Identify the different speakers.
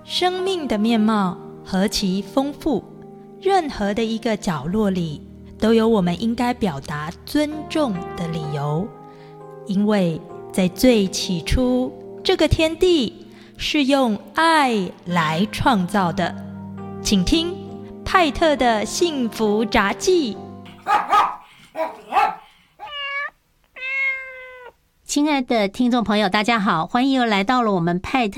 Speaker 1: 生命的面貌何其丰富，任何的一个角落里都有我们应该表达尊重的理由。因为在最起初，这个天地是用爱来创造的。请听派特的幸福札记。
Speaker 2: 亲爱的听众朋友，大家好，欢迎又来到了我们派特